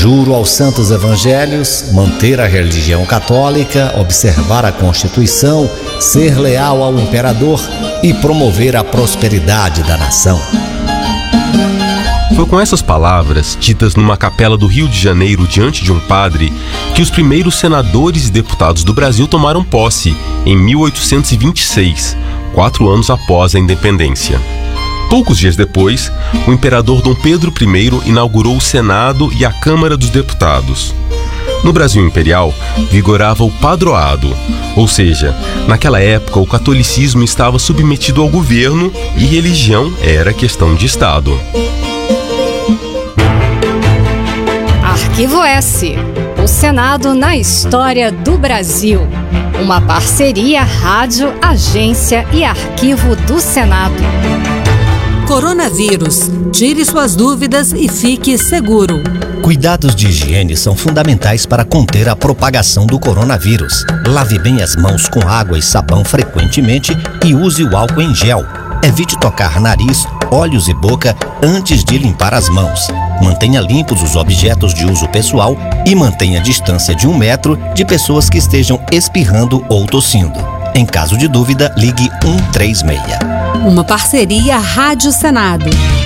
Juro aos santos evangelhos manter a religião católica, observar a Constituição, ser leal ao imperador e promover a prosperidade da nação. Foi com essas palavras, ditas numa capela do Rio de Janeiro diante de um padre, que os primeiros senadores e deputados do Brasil tomaram posse, em 1826, 4 anos após a independência. Poucos dias depois, o imperador Dom Pedro I inaugurou o Senado e a Câmara dos Deputados. No Brasil imperial, vigorava o padroado, ou seja, naquela época o catolicismo estava submetido ao governo e religião era questão de Estado. Arquivo S, o Senado na história do Brasil. Uma parceria Rádio, Agência e Arquivo do Senado. Coronavírus. Tire suas dúvidas e fique seguro. Cuidados de higiene são fundamentais para conter a propagação do coronavírus. Lave bem as mãos com água e sabão frequentemente e use o álcool em gel. Evite tocar nariz, olhos e boca antes de limpar as mãos. Mantenha limpos os objetos de uso pessoal e mantenha a distância de 1 metro de pessoas que estejam espirrando ou tossindo. Em caso de dúvida, ligue 136. Uma parceria Rádio Senado.